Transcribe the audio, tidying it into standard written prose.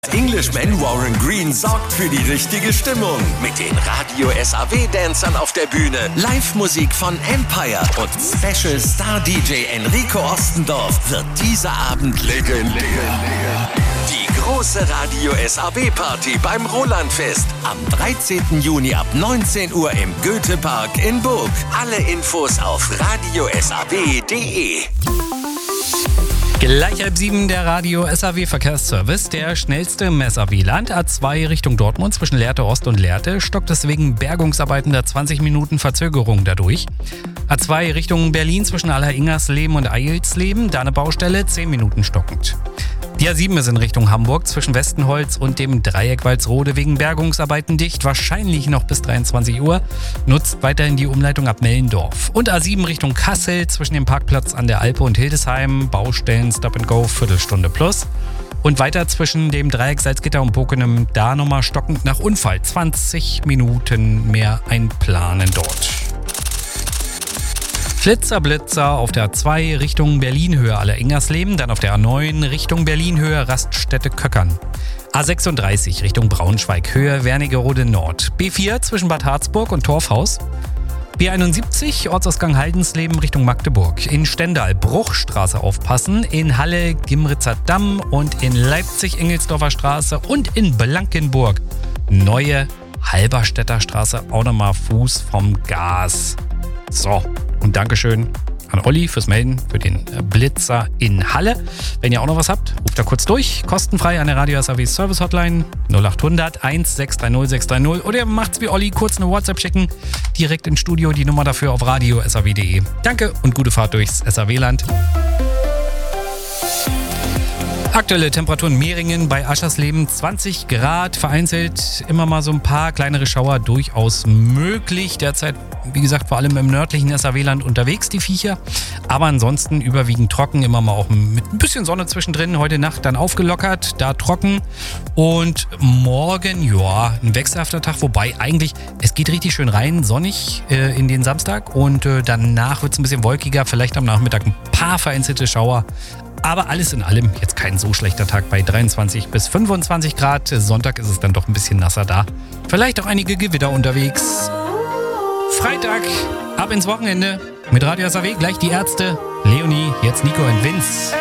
Englishman Warren Green sorgt für die richtige Stimmung. Mit den Radio SAW-Dancern auf der Bühne, Live-Musik von Empire und Special Star-DJ Enrico Ostendorf wird dieser Abend legendär. Die große Radio SAW-Party beim Rolandfest am 13. Juni ab 19 Uhr im Goethe-Park in Burg. Alle Infos auf radiosaw.de. Gleich 6:30 der Radio SAW Verkehrsservice. Der schnellste im SAW-Land. A2 Richtung Dortmund zwischen Lehrte Ost und Lehrte stockt es wegen Bergungsarbeiten der 20 Minuten Verzögerung dadurch. A2 Richtung Berlin zwischen Alleringersleben und Eilsleben. Da eine Baustelle, 10 Minuten stockend. Die A7 ist in Richtung Hamburg zwischen Westenholz und dem Dreieck Walsrode wegen Bergungsarbeiten dicht. Wahrscheinlich noch bis 23 Uhr. Nutzt weiterhin die Umleitung ab Mellendorf. Und A7 Richtung Kassel zwischen dem Parkplatz an der Alpe und Hildesheim. Baustellen Stop and Go, Viertelstunde plus. Und weiter zwischen dem Dreieck Salzgitter und Bokenem, da nochmal stockend nach Unfall. 20 Minuten mehr einplanen dort. Flitzer auf der A2 Richtung Berlin-Höhe Alleringersleben, dann auf der A9 Richtung Berlin-Höhe Raststätte Köckern. A36 Richtung Braunschweig-Höhe Wernigerode Nord. B4 zwischen Bad Harzburg und Torfhaus. B71 Ortsausgang Haldensleben Richtung Magdeburg. In Stendal Bruchstraße aufpassen. In Halle Gimritzer Damm und in Leipzig Engelsdorfer Straße und in Blankenburg Neue Halberstädter Straße auch nochmal Fuß vom Gas. So, und Dankeschön an Olli fürs Melden, für den Blitzer in Halle. Wenn ihr auch noch was habt, ruft da kurz durch. Kostenfrei an der Radio SAW Service Hotline 0800 1630 630 oder ihr macht's wie Olli, kurz eine WhatsApp schicken. Direkt ins Studio, die Nummer dafür auf radiosaw.de. Danke und gute Fahrt durchs SAW-Land. Aktuelle Temperaturen Mehringen bei Aschersleben 20 Grad, vereinzelt immer mal so ein paar kleinere Schauer durchaus möglich. Derzeit, wie gesagt, vor allem im nördlichen SAW-Land unterwegs, die Viecher. Aber ansonsten überwiegend trocken, immer mal auch mit ein bisschen Sonne zwischendrin. Heute Nacht dann aufgelockert, da trocken. Und morgen, ja, ein wechselhafter Tag, wobei eigentlich, es geht richtig schön rein, sonnig in den Samstag. Und danach wird es ein bisschen wolkiger, vielleicht am Nachmittag ein paar vereinzelte Schauer. Aber alles in allem jetzt kein so schlechter Tag bei 23 bis 25 Grad. Sonntag ist es dann doch ein bisschen nasser da. Vielleicht auch einige Gewitter unterwegs. Freitag, ab ins Wochenende. Mit Radio SAW gleich die Ärzte. Leonie, jetzt Nico und Vince.